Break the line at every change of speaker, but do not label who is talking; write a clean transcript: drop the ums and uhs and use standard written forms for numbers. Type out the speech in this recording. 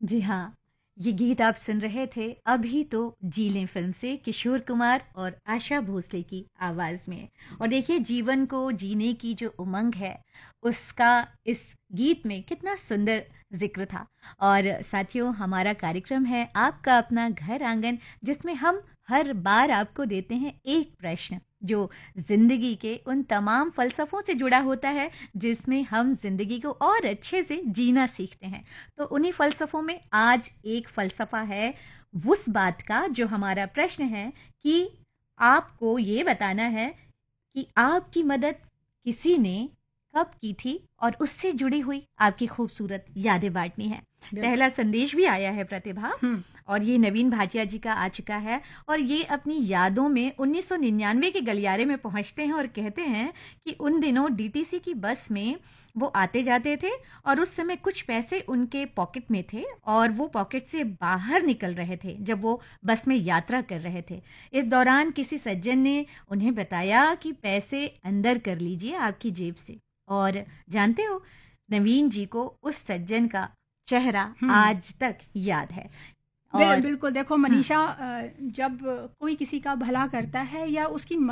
जी हाँ, ये गीत आप सुन रहे थे अभी तो जी लें फ़िल्म से किशोर कुमार और आशा भोसले की आवाज़ में। और देखिए जीवन को जीने की जो उमंग है, उसका इस गीत में कितना सुंदर ज़िक्र था। और साथियों हमारा कार्यक्रम है आपका अपना घर आंगन, जिसमें हम हर बार आपको देते हैं एक प्रश्न, जो ज़िंदगी के उन तमाम फ़लसफ़ों से जुड़ा होता है, जिसमें हम ज़िंदगी को और अच्छे से जीना सीखते हैं। तो उन्हीं फ़लसफ़ों में आज एक फ़लसफ़ा है उस बात का, जो हमारा प्रश्न है कि आपको ये बताना है कि आपकी मदद किसी ने कब की थी और उससे जुड़ी हुई आपकी खूबसूरत यादें बाँटनी है।
बिल्कुल।
पहला संदेश भी आया है प्रतिभा,
हुँ।
और ये नवीन भाटिया जी का आ चुका है। और ये अपनी यादों में 1999 के गलियारे में पहुँचते हैं और कहते हैं कि उन दिनों डीटीसी की बस में वो आते जाते थे और उस समय कुछ पैसे उनके पॉकेट में थे और वो पॉकेट से बाहर निकल रहे थे जब वो बस में यात्रा कर रहे थे। इस दौरान किसी सज्जन ने उन्हें बताया कि पैसे अंदर कर लीजिए आपकी जेब से। और जानते हो, नवीन जी को उस सज्जन का चेहरा
हुँ।
आज तक याद है। और
बिल्कुल देखो
हुँ।
मनीषा, जब कोई किसी का भला करता है या उसकी